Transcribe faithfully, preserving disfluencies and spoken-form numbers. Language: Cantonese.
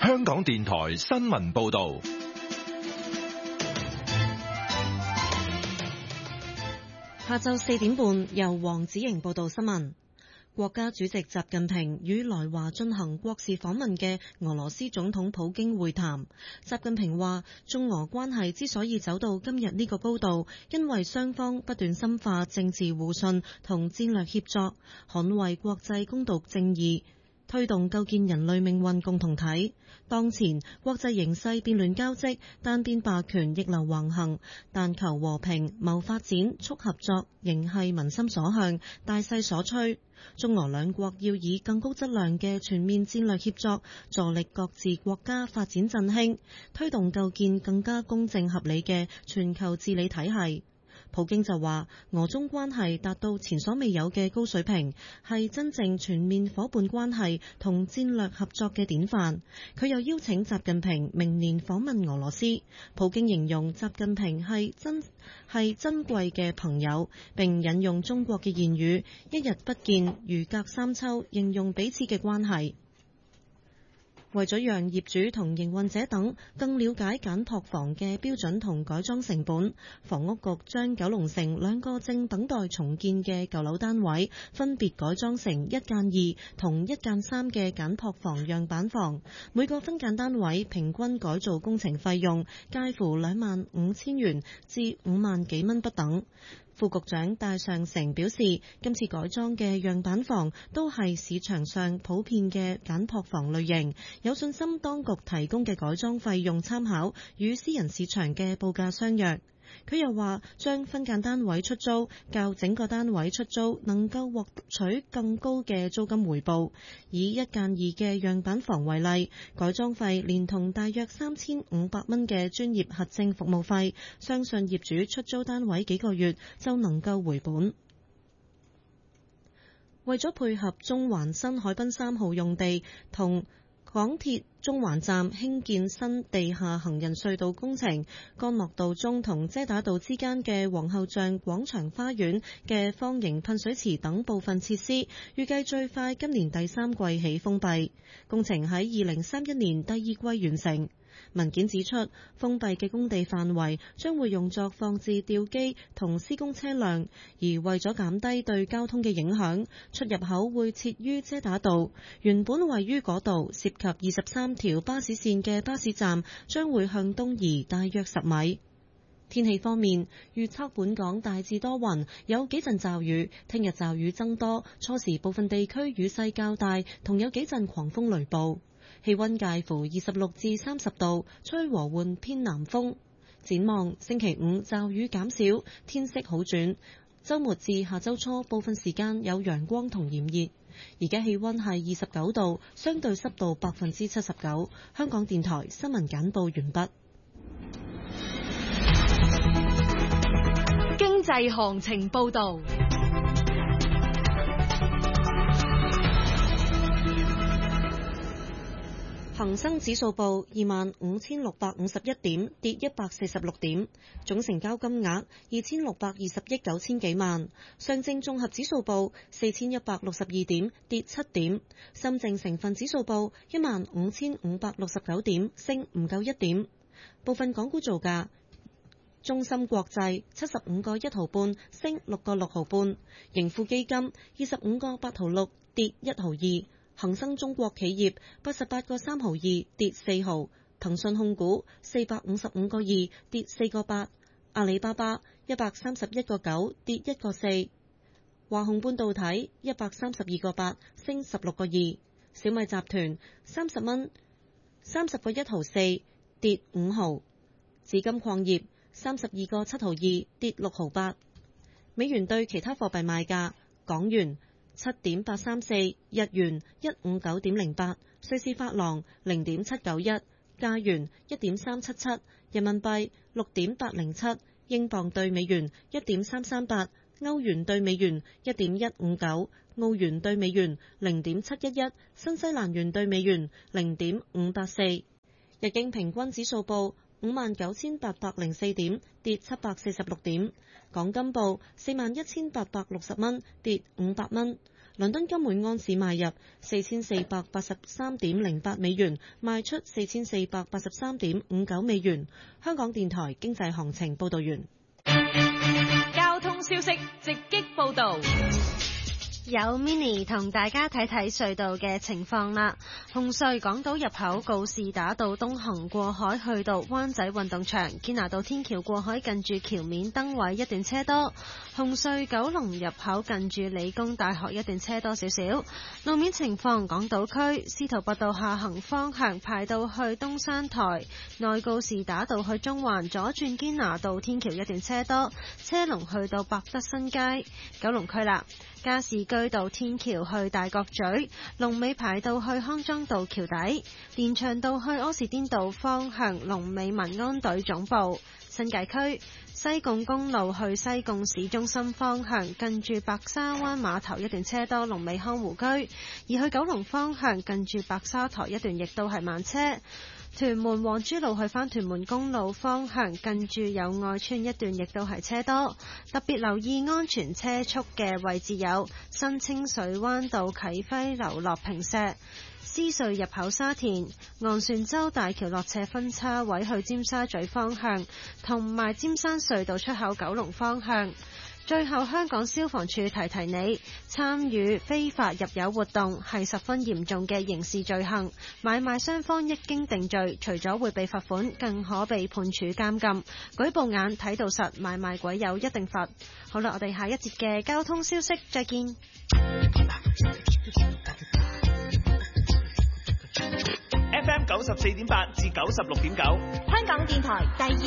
香港電台新聞報道。 下晝四點半，由黃子瑩報道新聞。國家主席習近平與來華進行國事訪問嘅俄羅斯總統普京會談。習近平話，中俄關係之所以走到今日呢個高度，因為雙方不斷深化政治互信同戰略協作，捍衛國際公道正義，推動構建人類命運共同體。當前國際形勢變亂交織，單邊霸權逆流橫行，但求和平、謀發展、促合作，仍係民心所向、大勢所趨。中俄兩國要以更高質量嘅全面戰略協作，助力各自國家發展振興，推動構建更加公正合理嘅全球治理體系。普京就話，俄中關係達到前所未有嘅高水平，係真正全面夥伴關係同戰略合作嘅典範。佢又邀請習近平明年訪問俄羅斯。普京形容習近平係真係珍貴嘅朋友，並引用中國嘅諺語，一日不見如隔三秋，形容彼此嘅關係。為咗讓業主同營運者等更了解簡樸房嘅標準同改裝成本，房屋局將九龍城兩個正等待重建嘅舊樓單位分別改裝成一間二同一間三嘅簡樸房樣板房，每個分間單位平均改造工程費用介乎兩萬五千元至五萬幾蚊不等。副局長戴尚成表示，今次改裝嘅樣板房都係市場上普遍嘅簡樸房類型，有信心當局提供嘅改裝費用參考與私人市場嘅報價相若。佢又話，將分間單位出租較整個單位出租能夠獲取更高嘅租金回報。以一間二嘅樣板房為例，改裝費連同大約三千五百蚊嘅專業核證服務費，相信業主出租單位幾個月就能夠回本。為咗配合中環新海濱三號用地同港鐵中環站興建新地下行人隧道工程，干諾道中同遮打道之間嘅皇后像廣場花園嘅方形噴水池等部分設施，預計最快今年第三季起封閉。工程喺二零三一年第二季完成。文件指出，封閉嘅工地範圍將會用作放置吊機同施工車輛，而為咗減低對交通嘅影響，出入口會設於遮打道。原本位於嗰度涉及二十三條巴士線嘅巴士站將會向東移大約十米。天氣方面，預測本港大致多雲，有幾陣驟雨，聽日驟雨增多，初時部分地區雨勢較大，同有幾陣狂風雷暴。氣溫介乎二十六至三十度，吹和緩偏南風。展望星期五驟雨減少，天色好轉。週末至下週初部分時間有陽光同炎熱。而家氣溫係二十九度，相對濕度百分之七十九。香港電台新聞簡報完畢。 經濟行情報導。 恒生指數報二萬五千六百五十一點，跌一百四十六點，總成交金額二千六百二十億九千幾萬。上證綜合指數報四千一百六十二點，跌七點。深證成分指數報一萬五千五百六十九點，升唔夠一點。部分港股造價：中芯國際七十五個一毫半，升六個六毫半；盈富基金二十五個八毫六，跌一毫二。恒生中國企業八十八個三毫二，跌四毫；騰訊控股四百五十五個二，跌四個八；阿里巴巴一百三十一個九，跌一個四；華虹半導體一百三十二個八，升十六個二；小米集團三十蚊，三十個一毫四，跌五毫；紫金礦業三十二個七毫二，跌六毫八。美元對其他貨幣賣價：港元七點八三四，日元一五九點零八，瑞士法郎零點七九一，加元一點三七七，人民幣六點八零七，英鎊對美元一點三三八，歐元對美元一點一五九，澳元對美元零點七一一，新西蘭元對美元零點五八四。日經平均指數報五萬九千八百零四點，跌七百四十六點。港金報四萬一千八百六十蚊，跌五百蚊。 倫敦金每安士買入四千四百八十三點零八美元，賣出四千四百八十三點五九美元。香港電台經濟行情報道完。 交通消息直擊報道。 有 Mini 同大家睇睇隧道嘅情況啦。紅隧港島入口告士打道東行過海去到灣仔運動場，堅拿道天橋過海近住橋面燈位一段車多。紅隧九龍入口近住理工大學一段車多少少。路面情況，港島區司徒拔道下行方向排到去東山台，內告士打道去中環左轉堅拿道天橋一段車多，車龍去到百德新街。九龍區啦，加士居道天橋去大角咀，龍尾排到去康莊道橋底；連翔道去柯士甸道方向，龍尾民安隊總部。新界區西貢公路去西貢市中心方向，近住白沙灣碼頭一段車多，龍尾康湖居；而去九龍方向，近住白沙台一段亦都係慢車。屯門黃珠路去返屯門公路方向，近住友愛村一段亦都係車多，特別留意安全車速嘅位置有新清水灣道啟輝樓落坪石、獅隧入口沙田、昂船洲大橋落斜分叉位去尖沙咀方向，同埋尖山隧道出口九龍方向。最後，香港消防處提提你，參與非法入油活動係十分嚴重嘅刑事罪行，買賣雙方一經定罪，除咗會被罰款，更可被判處監禁。舉報眼睇到實，買賣鬼友一定罰。好啦，我哋下一節嘅交通消息再見。 F M 九十四點八至九十六點九， 香港電台第二